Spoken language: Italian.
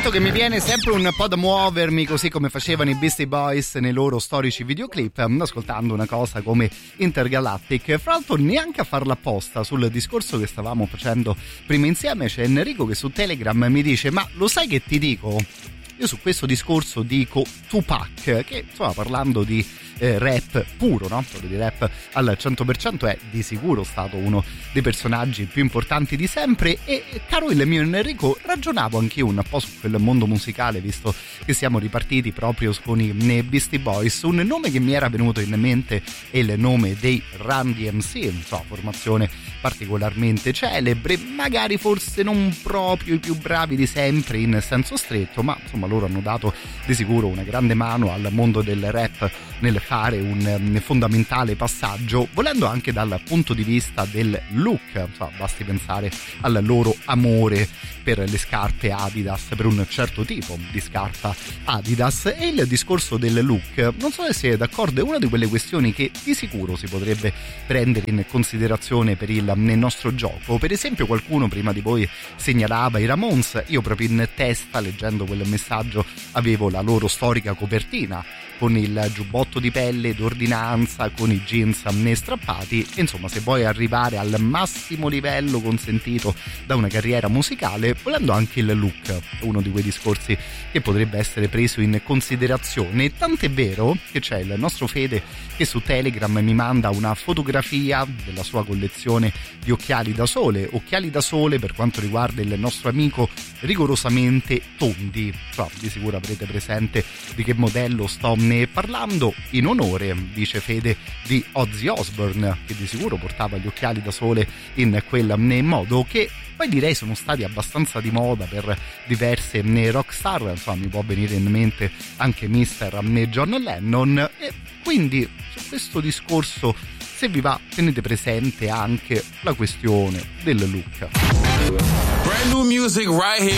Ammetto che mi viene sempre un po' da muovermi, così come facevano i Beastie Boys nei loro storici videoclip, ascoltando una cosa come Intergalactic. Fra l'altro, neanche a farla apposta, sul discorso che stavamo facendo prima insieme c'è Enrico che su Telegram mi dice: ma lo sai che ti dico? Io su questo discorso dico Tupac, che insomma, parlando di rap puro, no? Proprio di rap al 100%, è di sicuro stato uno dei personaggi più importanti di sempre. E caro il mio Enrico, ragionavo anch'io un po' su quel mondo musicale, visto che siamo ripartiti proprio con i Beastie Boys. Un nome che mi era venuto in mente è il nome dei Run DMC, insomma, formazione particolarmente celebre, magari forse non proprio i più bravi di sempre in senso stretto, ma insomma loro hanno dato di sicuro una grande mano al mondo del rap nel fare un fondamentale passaggio, volendo anche dal punto di vista del look. Insomma, basti pensare al loro amore per le scarpe Adidas, per un certo tipo di scarpa Adidas. E il discorso del look, non so se siete d'accordo, è una di quelle questioni che di sicuro si potrebbe prendere in considerazione per nel nostro gioco. Per esempio, qualcuno prima di voi segnalava i Ramones. Io proprio in testa, leggendo quel messaggio, avevo la loro storica copertina con il giubbotto di pelle d'ordinanza, con i jeans strappati. E insomma, se vuoi arrivare al massimo livello consentito da una carriera musicale, volendo anche il look, uno di quei discorsi che potrebbe essere preso in considerazione. Tant'è vero che c'è il nostro Fede che su Telegram mi manda una fotografia della sua collezione di occhiali da sole per quanto riguarda il nostro amico rigorosamente tondi. Di sicuro avrete presente di che modello sto parlando, in onore, dice Fede, di Ozzy Osbourne, che di sicuro portava gli occhiali da sole in quel modo, che poi direi sono stati abbastanza di moda per diverse rockstar. Insomma, mi può venire in mente anche Mr. John Lennon. E quindi su questo discorso, se vi va, tenete presente anche la questione del look. Brand new music right here.